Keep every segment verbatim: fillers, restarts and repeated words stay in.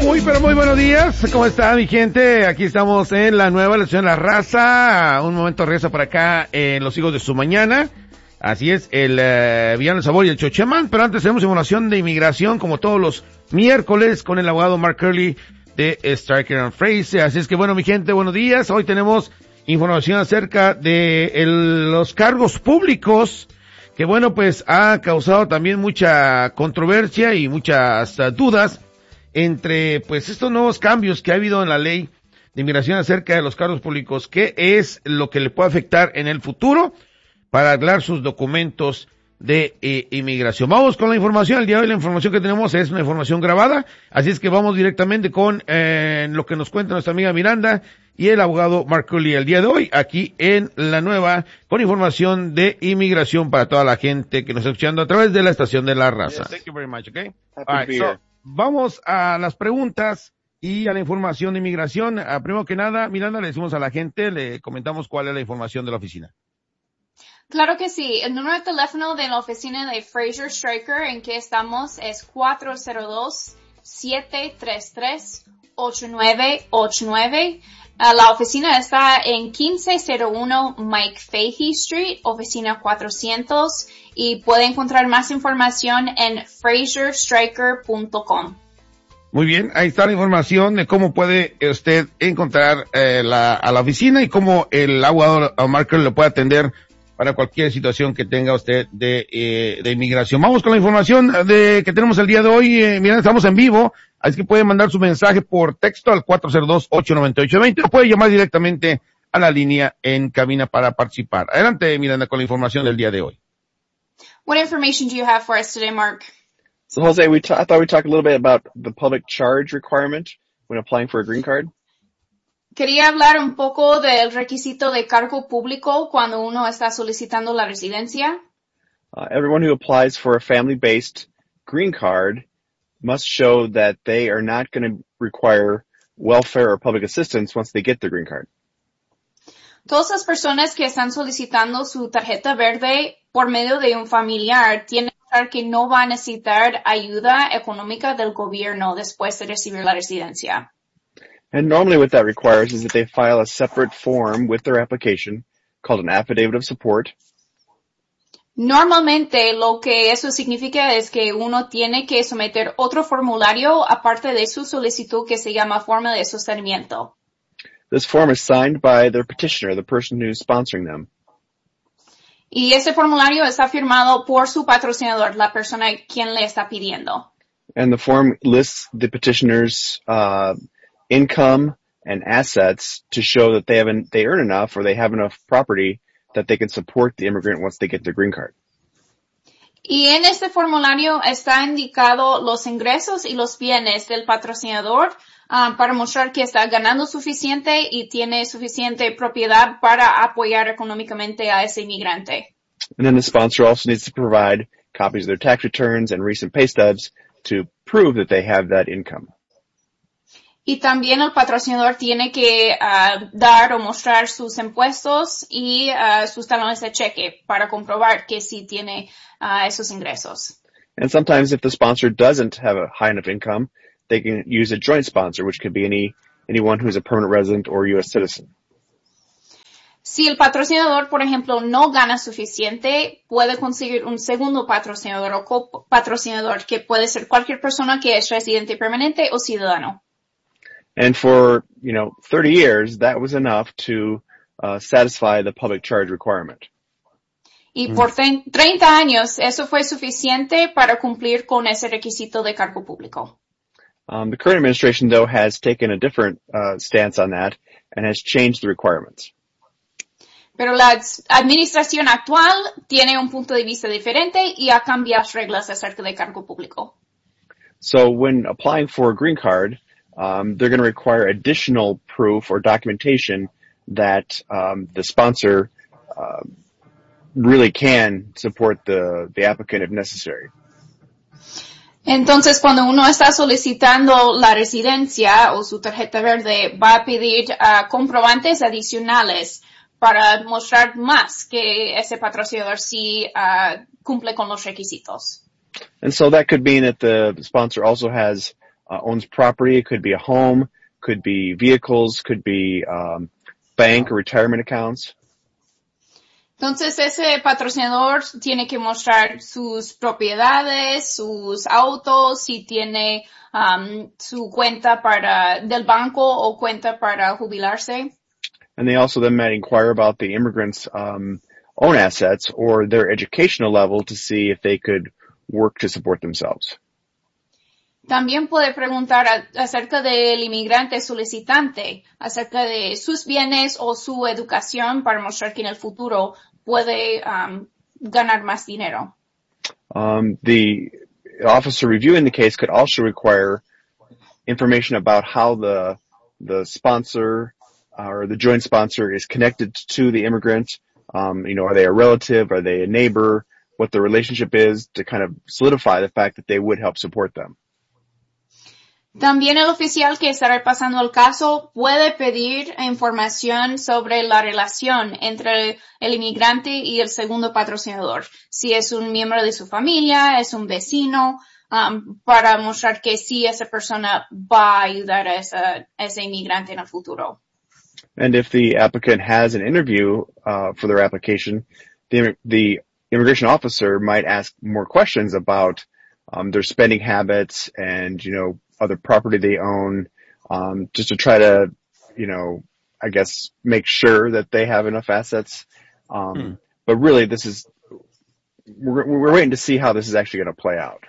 Muy, pero muy buenos días. ¿Cómo está mi gente? Aquí estamos en la nueva lección de la raza. Un momento regresa por acá en Los Hijos de su Mañana. Así es, el uh, Villano Sabor y el Chochemán. Pero antes tenemos información de inmigración como todos los miércoles con el abogado Mark Curley de Striker and Fraser. Así es que bueno, mi gente, buenos días. Hoy tenemos información acerca de el, los cargos públicos, que bueno, pues ha causado también mucha controversia y muchas uh, dudas entre pues estos nuevos cambios que ha habido en la ley de inmigración acerca de los cargos públicos. ¿Qué es lo que le puede afectar en el futuro para arreglar sus documentos de eh, inmigración? Vamos con la información. El día de hoy la información que tenemos es una información grabada, así es que vamos directamente con eh, lo que nos cuenta nuestra amiga Miranda y el abogado Mark Curley el día de hoy, aquí en La Nueva, con información de inmigración para toda la gente que nos está escuchando a través de la estación de La Raza. Yes, thank you very much, okay? All right, so, vamos a las preguntas y a la información de inmigración. Uh, primero que nada, Miranda, le decimos a la gente, le comentamos cuál es la información de la oficina. Claro que sí. El número de teléfono de la oficina de Fraser Striker en que estamos es cuatro cero dos, siete tres tres, ocho nueve ocho nueve. Uh, la oficina está en quince cero uno Mike Fahey Street, oficina cuatrocientos, y puede encontrar más información en fraser striker punto com. Muy bien, ahí está la información de cómo puede usted encontrar eh, la, a la oficina y cómo el abogado Mark Curley lo puede atender para cualquier situación que tenga usted de, eh, de inmigración. Vamos con la información de que tenemos el día de hoy. Eh, Miranda, estamos en vivo, así que puede mandar su mensaje por texto al cuatro cero dos, ocho nueve ocho, dos cero o puede llamar directamente a la línea en cabina para participar. Adelante, Miranda, con la información del día de hoy. What information do you have for us today, Mark? So, Jose, we t- I thought we'd talk a little bit about the public charge requirement when applying for a green card. Quería hablar un poco del requisito de cargo público cuando uno está solicitando la residencia. Uh, everyone who applies for a family-based green card must show that they are not going to require welfare or public assistance once they get their green card. Todas las personas que están solicitando su tarjeta verde por medio de un familiar tienen que saber que no va a necesitar ayuda económica del gobierno después de recibir la residencia. And normally what that requires is that they file a separate form with their application called an affidavit of support. Normalmente lo que eso significa es que uno tiene que someter otro formulario aparte de su solicitud que se llama forma de sostenimiento. This form is signed by their petitioner, the person who's sponsoring them. Y ese formulario está firmado por su patrocinador, la persona quien le está pidiendo. And the form lists the petitioner's uh, income and assets to show that they haven't, they earn enough or they have enough property that they can support the immigrant once they get their green card. Y en este formulario está indicado los ingresos y los bienes del patrocinador um, para mostrar que está ganando suficiente y tiene suficiente propiedad para apoyar económicamente a ese inmigrante. And then the sponsor also needs to provide copies of their tax returns and recent pay stubs to prove that they have that income. Y también el patrocinador tiene que uh, dar o mostrar sus impuestos y uh, sus talones de cheque para comprobar que sí tiene uh, esos ingresos. And sometimes if the sponsor doesn't have a high enough income, they can use a joint sponsor, which could be any anyone who's a permanent resident or U S citizen. Si el patrocinador, por ejemplo, no gana suficiente, puede conseguir un segundo patrocinador o copatrocinador, que puede ser cualquier persona que es residente permanente o ciudadano. And for, you know, thirty years, that was enough to uh, satisfy the public charge requirement. Y por treinta años, eso fue suficiente para cumplir con ese requisito de cargo público. Um, the current administration, though, has taken a different uh, stance on that and has changed the requirements. Pero la administración actual tiene un punto de vista diferente y ha cambiado las reglas acerca de cargo público. So when applying for a green card, um, they're going to require additional proof or documentation that um, the sponsor uh, really can support the, the applicant if necessary. Entonces, cuando uno está solicitando la residencia o su tarjeta verde, va a pedir uh, comprobantes adicionales para mostrar más que ese patrocinador sí uh, cumple con los requisitos. And so that could mean that the sponsor also has uh, owns property. It could be a home, could be vehicles, could be um, bank or retirement accounts. Entonces ese patrocinador tiene que mostrar sus propiedades, sus autos, si tiene um, su cuenta para del banco o cuenta para jubilarse. And they also then might inquire about the immigrant's um, own assets or their educational level to see if they could work to support themselves. También puede preguntar a, acerca del inmigrante solicitante, acerca de sus bienes o su educación para mostrar que en el futuro puede um, ganar más dinero. Um, the officer reviewing the case could also require information about how the the sponsor uh, or the joint sponsor is connected to the immigrant. Um, you know, are they a relative? Are they a neighbor? What the relationship is to kind of solidify the fact that they would help support them. También el oficial que estará pasando el caso puede pedir información sobre la relación entre el inmigrante y el segundo patrocinador. Si es un miembro de su familia, es un vecino, um, para mostrar que sí esa persona va a ayudar a, esa, a ese inmigrante en el futuro. And if the applicant has an interview uh, for their application, the, the immigration officer might ask more questions about um, their spending habits and, you know, other property they own, um, just to try to, you know, I guess make sure that they have enough assets. Um, hmm. But really this is, we're, we're waiting to see how this is actually going to play out.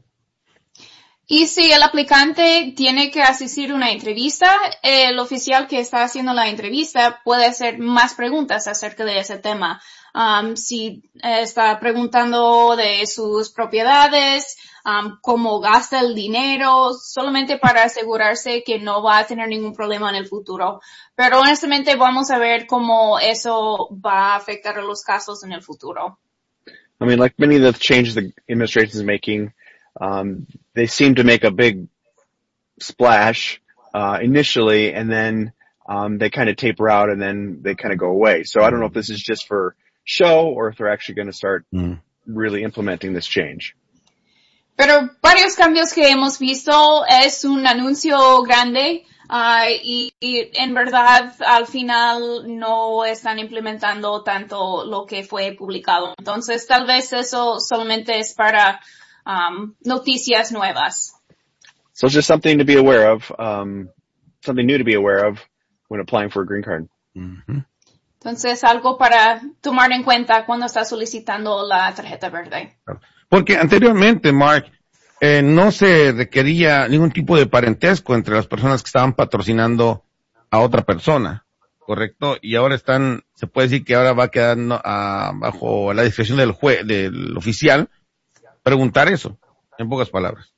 Y si el aplicante tiene que asistir a una entrevista, el oficial que está haciendo la entrevista puede hacer más preguntas acerca de ese tema. Um, si eh, está preguntando de sus propiedades, um, cómo gasta el dinero, solamente para asegurarse que no va a tener ningún problema en el futuro. Pero honestamente vamos a ver cómo eso va a afectar a los casos en el futuro. I mean, like many of the changes the administration is making, um, they seem to make a big splash uh, initially, and then um, they kind of taper out, and then they kind of go away. So I don't know if this is just for show or if they're actually going to start mm. really implementing this change. Pero varios cambios que hemos visto es un anuncio grande uh, y, y en verdad al final no están implementando tanto lo que fue publicado. Entonces tal vez eso solamente es para um, noticias nuevas. So it's just something to be aware of, um, something new to be aware of when applying for a green card. Mm-hmm. Entonces, algo para tomar en cuenta cuando está solicitando la tarjeta verde. Porque anteriormente, Mark, eh, no se requería ningún tipo de parentesco entre las personas que estaban patrocinando a otra persona, ¿correcto? Y ahora están, se puede decir que ahora va quedando a, bajo la discreción del juez, del oficial, preguntar eso, en pocas palabras.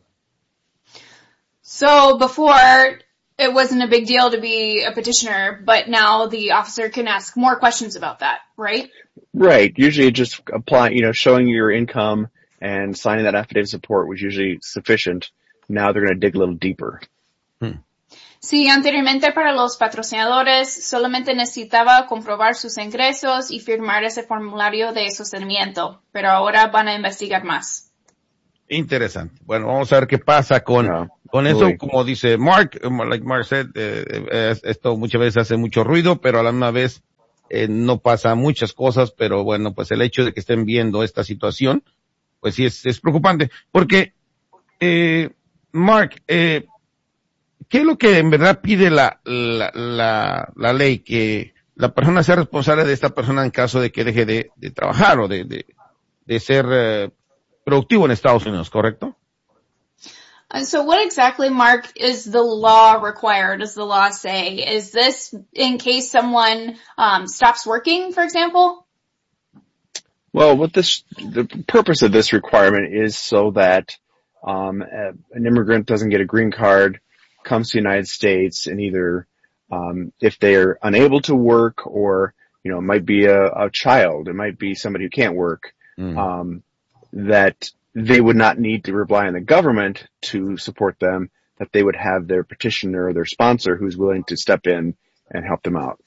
So, before, it wasn't a big deal to be a petitioner, but now the officer can ask more questions about that, right? Right. Usually just applying, you know, showing your income and signing that affidavit of support was usually sufficient. Now they're going to dig a little deeper. Hmm. Sí, anteriormente para los patrocinadores solamente necesitaba comprobar sus ingresos y firmar ese formulario de sostenimiento, pero ahora van a investigar más. Interesante. Bueno, vamos a ver qué pasa con, no, con eso. Uy. Como dice Mark, like Mark said, eh, eh, esto muchas veces hace mucho ruido, pero a la misma vez eh, no pasa muchas cosas, pero bueno, pues el hecho de que estén viendo esta situación, pues sí es, es preocupante. Porque, eh, Mark, eh, ¿qué es lo que en verdad pide la, la, la, la ley? Que la persona sea responsable de esta persona en caso de que deje de, de trabajar o de, de, de ser eh, productivo en Estados Unidos, ¿correcto? And so what exactly, Mark, is the law require? Does the law say? Is this in case someone um, stops working, for example? Well, what this, the purpose of this requirement is so that um, a, an immigrant doesn't get a green card, comes to the United States, and either um, if they're unable to work or, you know, it might be a, a child, it might be somebody who can't work, mm. um, that they would not need to rely on the government to support them, that they would have their petitioner or their sponsor who's willing to step in and help them out.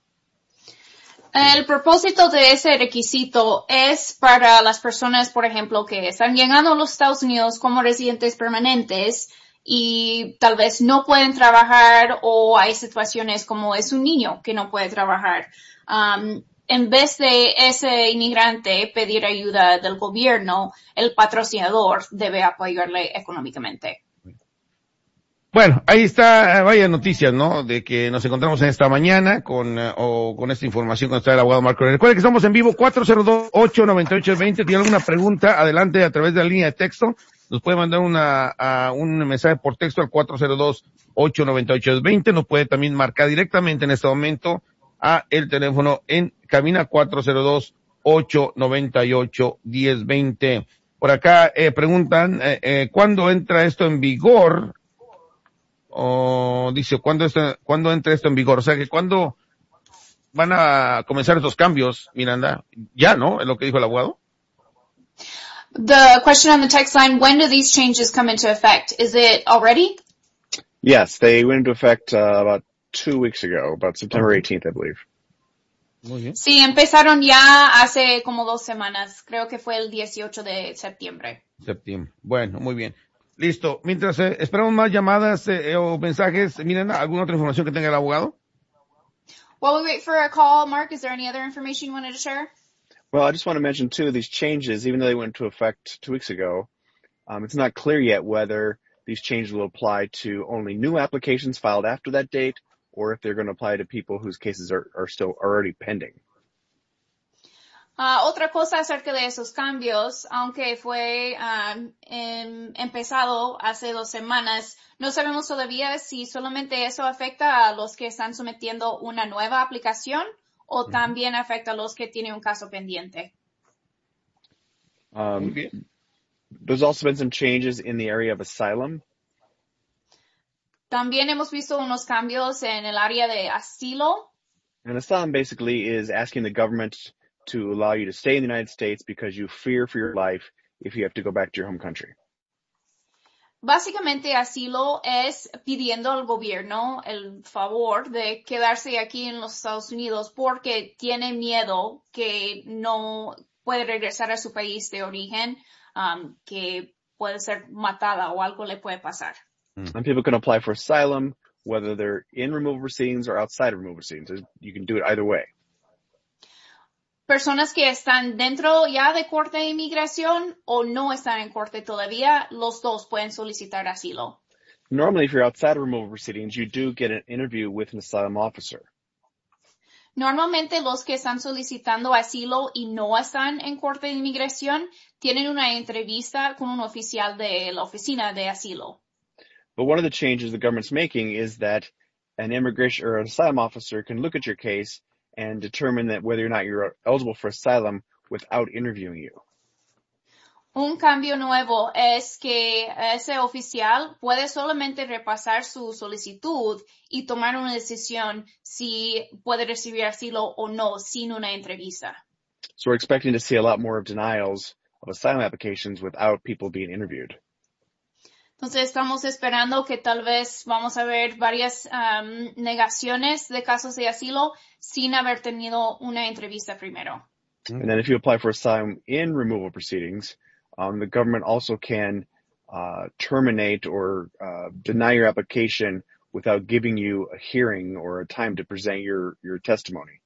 El propósito de ese requisito es para las personas, por ejemplo, que están llegando a los Estados Unidos como residentes permanentes y tal vez no pueden trabajar o hay situaciones como es un niño que no puede trabajar. Um, en vez de ese inmigrante pedir ayuda del gobierno, el patrocinador debe apoyarle económicamente. Bueno, ahí está, vaya noticias, ¿no? De que nos encontramos en esta mañana con, uh, o con esta información con el abogado Marco. Recuerden que estamos en vivo cuatro cero dos, ocho nueve ocho, dos cero. ¿Tiene alguna pregunta? Adelante a través de la línea de texto. Nos puede mandar una, uh, un mensaje por texto al cuatro cero dos, ocho nueve ocho, dos cero. Nos puede también marcar directamente en este momento a el teléfono en cabina cuatro cero dos, ocho nueve ocho, uno cero dos cero. Por acá, eh, preguntan, eh, eh, ¿cuándo entra esto en vigor? O dice, ¿cuándo, está, ¿cuándo entra esto en vigor? O sea, que ¿cuándo van a comenzar estos cambios, Miranda? Ya, ¿no? Es lo que dijo el abogado. The question on the text line, when do these changes come into effect? Is it already? Yes, they went into effect uh, about two weeks ago, about September eighteenth, I believe. Muy bien. Sí, empezaron ya hace como dos semanas. Creo que fue el dieciocho de septiembre. Septiembre. Bueno, muy bien. Listo. Mientras eh, esperamos más llamadas eh, o mensajes, Miranda, ¿alguna otra información que tenga el abogado? While we wait for a call, Mark, is there any other information you wanted to share? Well, I just want to mention, too, these changes, even though they went into effect two weeks ago, um, it's not clear yet whether these changes will apply to only new applications filed after that date or if they're going to apply to people whose cases are, are still already pending. Uh, otra cosa acerca de esos cambios, aunque fue um, em, empezado hace dos semanas, no sabemos todavía si solamente eso afecta a los que están sometiendo una nueva aplicación o mm-hmm. también afecta a los que tienen un caso pendiente. Um, there's also been some changes in the area of asylum. También hemos visto unos cambios en el área de asilo. And asylum basically is asking the government to allow you to stay in the United States because you fear for your life if you have to go back to your home country. Básicamente, asilo es pidiendo al gobierno el favor de quedarse aquí en los Estados Unidos porque tiene miedo que no puede regresar a su país de origen, um, que puede ser matada o algo le puede pasar. And people can apply for asylum whether they're in removal proceedings or outside of removal proceedings. You can do it either way. Personas que están dentro ya de corte de inmigración o no están en corte todavía, los dos pueden solicitar asilo. Normally, if you're outside of removal proceedings, you do get an interview with an asylum officer. Normalmente los que están solicitando asilo y no están en corte de inmigración tienen una entrevista con un oficial de la oficina de asilo. But one of the changes the government's making is that an immigration or an asylum officer can look at your case and determine that whether or not you're eligible for asylum without interviewing you. Un cambio nuevo es que ese oficial puede solamente repasar su solicitud y tomar una decisión si puede recibir asilo o no sin una entrevista. So we're expecting to see a lot more of denials of asylum applications without people being interviewed. Entonces estamos esperando que tal vez vamos a ver varias um, negaciones de casos de asilo sin haber tenido una entrevista primero. And then if you apply for asylum in removal proceedings, um, the government also can uh, terminate or uh, deny your application without giving you a hearing or a time to present your, your testimony.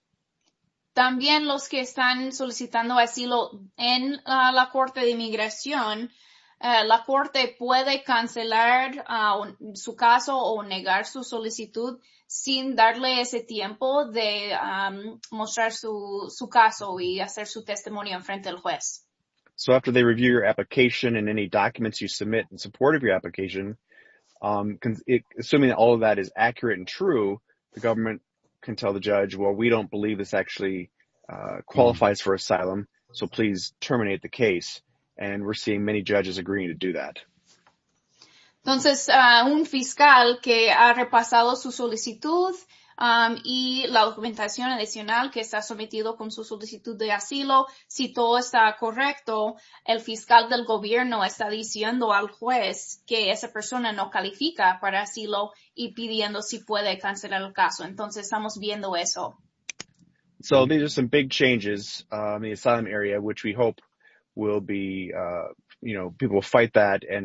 También los que están solicitando asilo en uh, la Corte de Inmigración, Uh, la Corte puede cancelar uh, su caso o negar su solicitud sin darle ese tiempo de um, mostrar su, su caso y hacer su testimonio en frente del juez. So after they review your application and any documents you submit in support of your application, um, it, assuming that all of that is accurate and true, the government can tell the judge, well, we don't believe this actually uh, qualifies for asylum, so please terminate the case. And we're seeing many judges agreeing to do that. Entonces, uh, un fiscal que ha repasado su solicitud um, y la documentación adicional que está sometido con su solicitud de asilo, si todo está correcto, el fiscal del gobierno está diciendo al juez que esa persona no califica para asilo y pidiendo si puede cancelar el caso. Entonces, estamos viendo eso. So these are some big changes uh, in the asylum area, which we hope will be, uh, you know, people will fight that and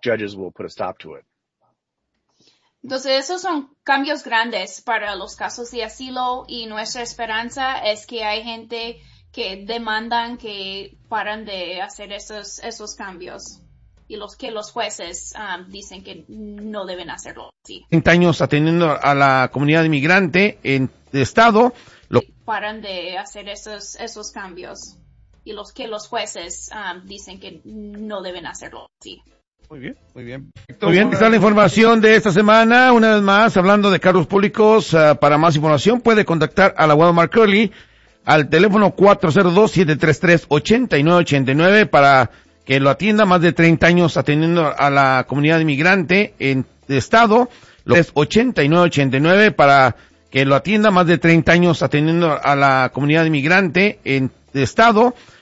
judges will put a stop to it. Entonces, esos son cambios grandes para los casos de asilo y nuestra esperanza es que hay gente que demandan que paran de hacer esos, esos cambios y los que los jueces um, dicen que no deben hacerlo así. treinta años atendiendo a la comunidad inmigrante en el estado. Lo... Paran de hacer esos, esos cambios y los que los jueces um, dicen que no deben hacerlo así. Muy bien, muy bien. Muy bien, está la información de esta semana. Una vez más, hablando de cargos públicos, uh, para más información puede contactar al abogado Mark Curley al teléfono cuatro cero dos, siete tres tres, ocho nueve ocho nueve para que lo atienda. Más de treinta años atendiendo a la comunidad inmigrante en el estado. Lo es ocho nueve ocho nueve para que lo atienda. Más de treinta años atendiendo a la comunidad inmigrante en el estado.